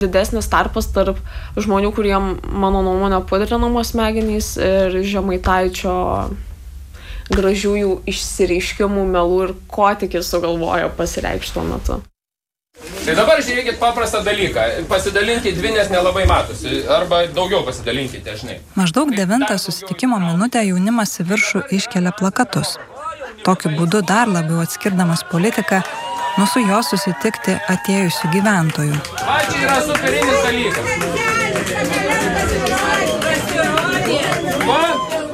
Didesnis tarpas tarp žmonių, kuriem, mano nuomonė, pudrinamos smegenys ir Žemaitaičio gražiųjų išsireiškimų, melų ir ko tik jis sugalvojo pasireikšti tuo metu. Tai dabar žiūrėkit paprastą dalyką. Pasidalinkit dvi, nes nelabai matosi. Arba daugiau pasidalinkite, žinai. Maždaug 9 susitikimo minutę jaunimas į viršų iškelia plakatus. Tokiu būdu dar labiau atskirdamas politiką nuo su jo susitikti atėjusių gyventojų. Va, čia yra superinis dalykas. Va.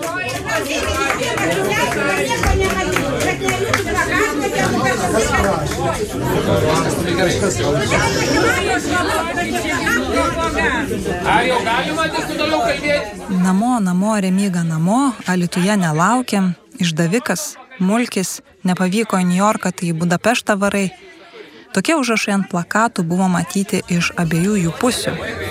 Ar jau galima toliau kalbėti? Namo, Remyga namo, Alytuje nelaukiam, išdavikas, mulkis, nepavyko į Niujorką, tai į Budapeštą varai. Tokie užrašai ant plakatų buvo matyti iš abiejų jų pusių.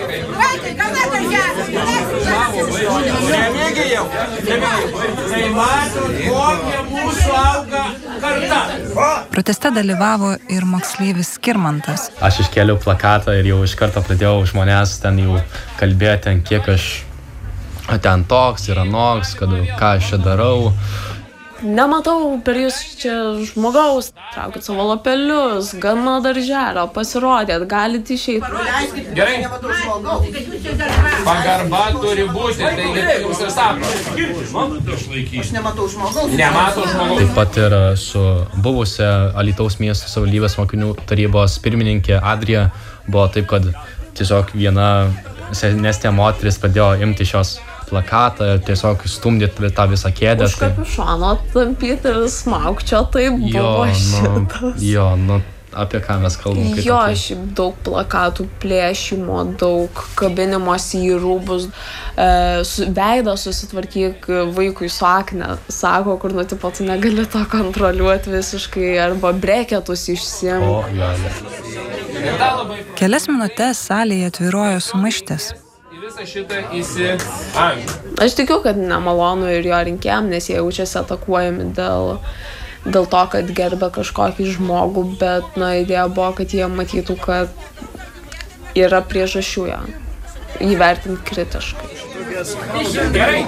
Proteste dalyvavo ir moksleivis Skirmantas. Aš iškėliau plakatą ir jau iš karto pradėjau žmonės ten jau kalbėti, kiek aš ten toks ir anoks, ką aš čia darau. Nematau per jūs čia žmogaus, traukit savo lapelius, gana darželio, pasirodėt, galite išeiti. Gerai. Pagarba turi būti, tai jums ir sako. Aš nematau žmogaus. Nemato žmogaus. Taip pat ir su buvusia Alytaus miesto savivaldybės mokinių tarybos pirmininkė Adrija buvo taip, kad tiesiog viena senesnė moteris pradėjo imti šios plakatą ir tiesiog stumdyti tą visą kėdę. Už kapišono tampyti ir smaukčio, tai buvo šitas. Apie ką mes kalbam? Jo, šiaip daug plakatų plėšimo, daug kabinimosi į rūbus, veidą susitvarkyk vaikui su akne, sako, kur tipo tu negali to kontroliuoti visiškai, arba breketus išsiimti. Kelias minutes salėje tvyrojo sumaištis. Aš tikiu, kad nemalonu ir jo rinkėjam, nes jie jaučiasi atakuojami dėl to, kad gerbia kažkokį žmogų, bet idėja buvo, kad jie matytų, kad yra priežasčių ją įvertinti kritiškai. Gerai.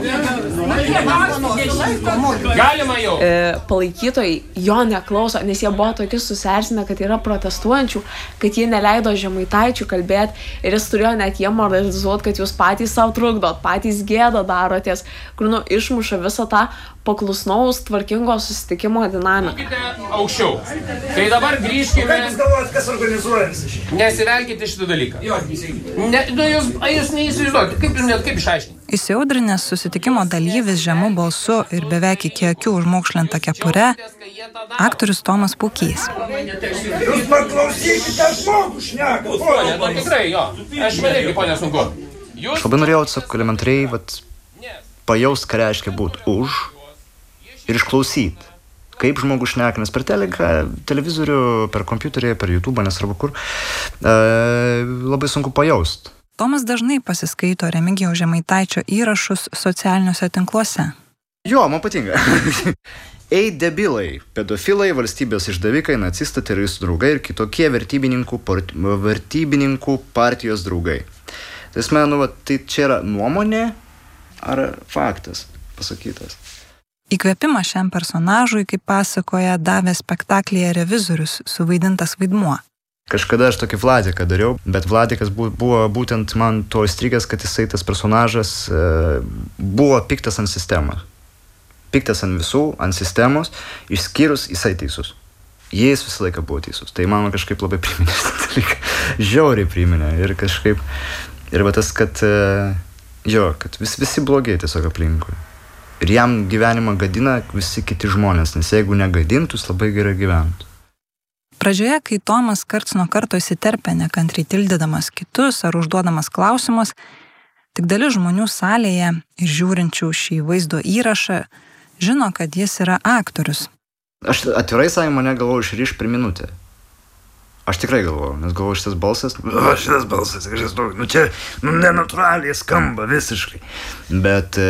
Galima jau. Palaikytojai jo neklauso, nes jie buvo tokie susierzinę, kad yra protestuojančių, kad jie neleido Žemaitaičiui kalbėti ir jis turėjo net jie moralizuoti, kad jūs patys savo trukdot, patys gėdą darotės, kur išmuša visą tą paklusnaus, tvarkingo susitikimo dinamiką. Būkite aukščiau. Tai dabar grįžkime. Kaip jūs galvojat, kas organizuoja visą šį? Nesivelkite šitą dalyką. Jūs neįsivaizduokite, kaip išaiškinti. Įsiaudrinęs susitikimo dalyvis žemu balsu ir beveik iki akių užmaukšlinta kepure, aktorius Tomas Pukys. Jūs paklausykite žmogų šneka. Tikrai, jo. Aš irgi, ponė, sunku. Aš labai norėjau tiesiog elementariai pajaust, ką reiškia būti už ir išklausyti. Kaip žmogus šneka, nes per televizorių, per kompiuterį, per YouTube, nesvarbu kur, labai sunku pajaust. Tomas dažnai pasiskaito Remigijaus Žemaitaičio įrašus socialiniuose tinkluose. Jo, man patinka. Ei debilai, pedofilai, valstybės išdavikai, nacistai, teroristų draugai ir kitokie vertybininkų partijos draugai. Tai čia yra nuomonė ar faktas pasakytas? Įkvėpimą šiam personažui, kaip pasakoja, davė spektaklyje Revizorius suvaidintas vaidmuo. Kažkada aš tokį Vladiką dariau, bet Vladikas buvo būtent man to įstrigęs, kad jisai tas personažas buvo piktas ant sistemos. Piktas ant visų, ant sistemos, išskyrus jisai teisus. Jis visą laiką buvo teisus. Tai man kažkaip labai priminė šitą dalyką. Žiauriai priminė. Ir kažkaip, ir va tas, kad kad visi blogiai tiesiog aplinkui. Ir jam gyvenimą gadina visi kiti žmonės, nes jeigu negadintų, jis labai gerai gyventų. Pradžioje, kai Tomas karts nuo karto įsiterpė, nekantriai tildydamas kitus ar užduodamas klausimus, tik dalis žmonių salėje ir žiūrinčių šį vaizdo įrašą žino, kad jis yra aktorius. Aš atvirai sakė, mane galvoju išriš per minutę. Aš tikrai galvoju, nes galvoju šitas balsas, čia nenatūraliai skamba visiškai. Bet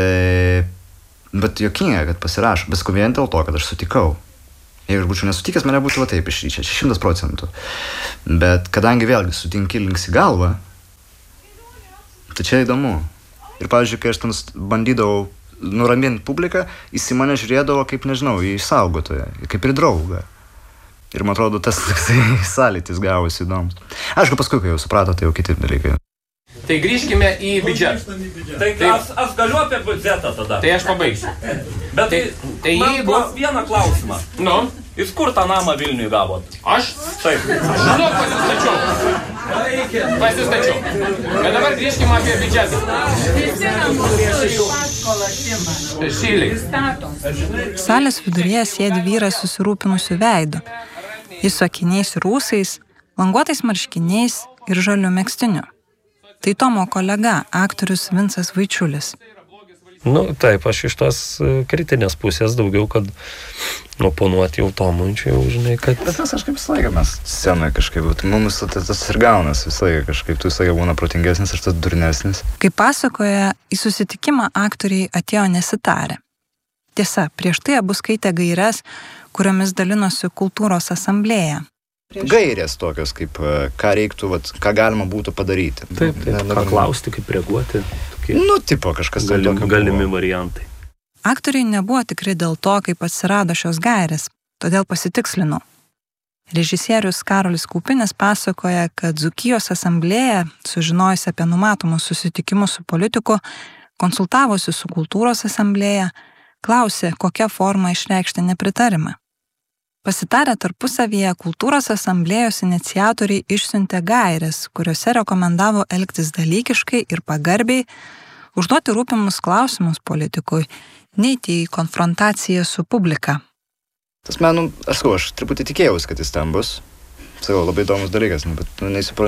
juokinga, kad pasirašo, bet vien dėl to, kad aš sutikau. Jeigu aš būčiau nesutikęs, mane būtų taip išryčia, 100%. Bet kadangi vėlgi sutinki linksi galvą, Tai čia įdomu. Ir, pavyzdžiui, kai aš ten bandydavau nuraminti publiką, jis į mane žiūrėdavo kaip, nežinau, į saugotoją, kaip ir draugą. Ir man atrodo, tas sąlytis gavosi įdomus. Aišku, paskui, kai jau suprato, tai jau kiti dalykai. Tai grįžkime į biudžetą. Tai aš galiu apie biudžetą tada. Tai aš pabaigsiu. Bet tai jeigu... vieną klausimą. Nu? Iš kur tą namą Vilniui gavot? Aš? Taip. Žinau, pasistačiau. Bet dabar grįžkime apie biudžetą. Šyliai. Salės viduryje sėdi vyras susirūpinusiu veidu. Jis su akiniais ir ūsais, languotais marškiniais ir žaliu megztiniu. Tai Tomo kolega, aktorius Vincas Vaičiulis. Taip, aš iš tos kritinės pusės daugiau, kad oponuoti jau Tomui, čia jau žinai, kad... Bet mes kažkaip visą laiką mes scenoje kažkaip, mums tas ir gaunas visą laiką kažkaip, tu visą laiką būna protingesnis ir tas durnesnis. Kaip pasakoja, į susitikimą aktoriai atėjo nesitarę. Tiesa, prieš tai abu skaitė gaires, kuriomis dalinosi kultūros asamblėja. Gairės tokios, kaip ką reiktų, ką galima būtų padaryti. Taip, ką klausti, kaip reaguoti. Tipo kažkas galimi variantai. Aktoriai nebuvo tikri dėl to, kaip atsirado šios gairės, todėl pasitikslinau. Režisierius Karolis Kaupinis pasakoja, kad Dzūkijos asamblėja, sužinojusi apie numatomus susitikimus su politiku, konsultavosi su kultūros asamblėja, klausė, kokia forma išreikšti nepritarimą. Pasitarę tarpusavyje, kultūros asamblėjos iniciatoriai išsiuntė gairės, kuriuose rekomendavo elgtis dalykiškai ir pagarbiai, užduoti rūpimus klausimus politikui, neiti į konfrontaciją su publika. Tas man, aš truputį tikėjausi, kad jis ten bus. Sakau, labai įdomus dalykas, bet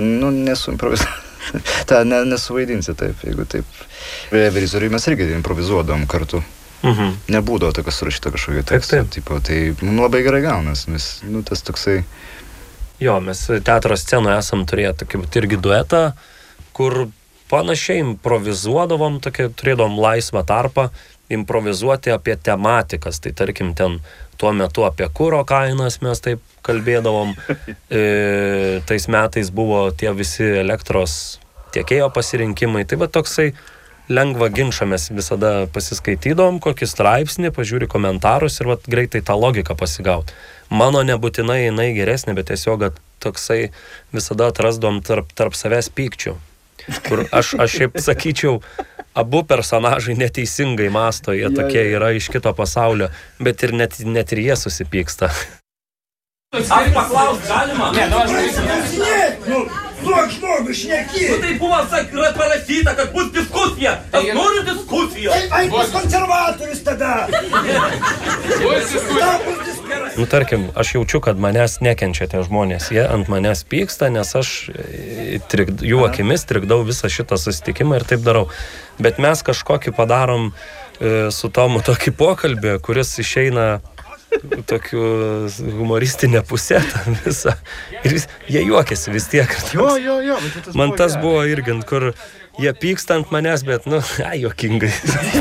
nesuvaidinsi taip, jeigu taip. Revizoriui mes irgi improvizuodavom kartu. Nebūdavo tokio surašyto kažkokio teksto. Tai labai gerai gaunas, nes tas toksai... Jo, mes teatro scenoje esam turėję tokį irgi duetą, kur panašiai improvizuodavom, turėdavom laisvą tarpą improvizuoti apie tematikas. Tai tarkim ten tuo metu apie kuro kainas mes taip kalbėdavom. Tais metais buvo tie visi elektros tiekėjo pasirinkimai. Tai va toksai lengva ginčą mes visada pasiskaitydom, kokį straipsnį, pažiūri komentarus ir greitai tą logiką pasigaut. Mano nebūtinai jinai geresnė, bet tiesiog toksai visada atrasdom tarp savęs pykčių. Kur aš šiaip sakyčiau, abu personažai neteisingai mąsto, jie tokie yra iš kito pasaulio, bet ir net ir jie susipyksta. Aš paklaust galima? Duok žmogui šneki! Tai buvo parašyta, kad bus diskusija! Aš noriu diskusijos! Eik pas konservatorius tada! Tarkim, aš jaučiu, kad manęs nekenčia tie žmonės. Jie ant manęs pyksta, nes aš jų akimis trikdau visą šitą susitikimą ir taip darau. Bet mes kažkokį padarom su Tomu tokį pokalbį, kuris išeina tokiu humoristinė pusė visą. Ir jie juokiasi vis tiek. Jo. Man tas buvo irgi, kur jie pyksta ant manęs, bet, juokingai.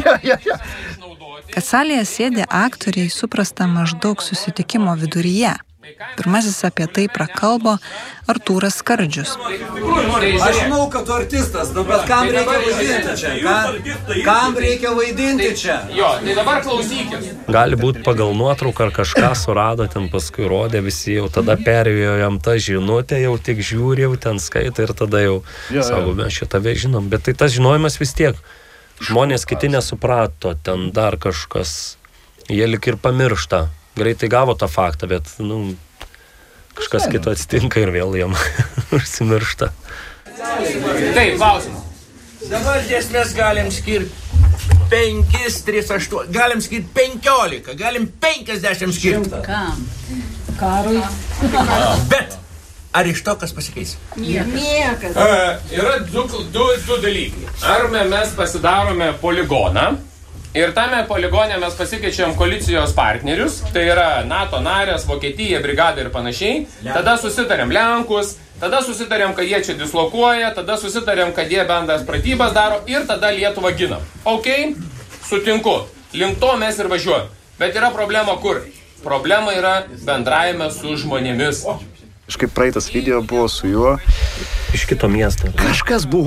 Kad salėje sėdė aktoriai, suprasta maždaug susitikimo viduryje. Pirmasis apie tai prakalbo Artūras Skardžius. Aš žinau, kad tu artistas, bet kam reikia vaidinti čia? Kam reikia vaidinti čia? Jo, tai dabar klausykis. Gali būti pagal nuotrauką ar kažką surado, ten paskui rodė visi, jau tada perėjo jam tą žinutę, jau tik žiūri, jau ten skaita ir tada jau sako, mes šitą žinom. Bet tai tas žinojimas vis tiek. Žmonės kiti nesuprato, ten dar kažkas, jie lik ir pamiršta. Greitai gavo tą faktą, bet, kažkas kito atsitinka ir vėl jam užsimiršta. Taip, klausimas. Dabar mes galim skirti 5, 3, 8, galim skirti 15, galim 50 skirti. Kam? Karui. Bet ar iš to kas pasikeis? Niekas. Yra du dalykai. Ar mes pasidarome poligoną ir tame poligone mes pasikeičiam koalicijos partnerius, tai yra NATO narės, Vokietija, brigada ir panašiai, tada susitariam Lenkus, tada susitariam, kad jie čia dislokuoja, tada susitariam, kad jie bendras pratybas daro ir tada Lietuvą ginam. Ok, sutinku, link to mes ir važiuojam. Bet yra problema kur? Problema yra bendravime su žmonėmis. Kažkaip praeitas video buvo su juo. Iš kito miesto. Kažkas buvo